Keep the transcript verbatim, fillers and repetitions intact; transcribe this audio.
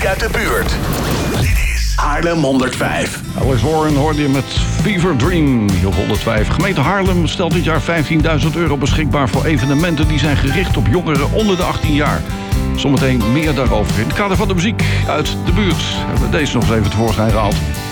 uit de buurt. Dit is Haarlem honderdvijf. Alice Warren hoorde je met Fever Dream hier op honderdvijf. Gemeente Haarlem stelt dit jaar vijftienduizend euro beschikbaar voor evenementen die zijn gericht op jongeren onder de achttien jaar. Zometeen meer daarover. In het kader van de muziek uit de buurt hebben we deze nog eens even tevoorschijn gehaald.